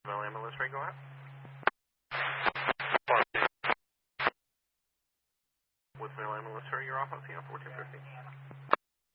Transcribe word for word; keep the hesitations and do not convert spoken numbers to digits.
Well, ambulance, right, go ahead. With mail ambulance, sir, you're off on C L four two fifty.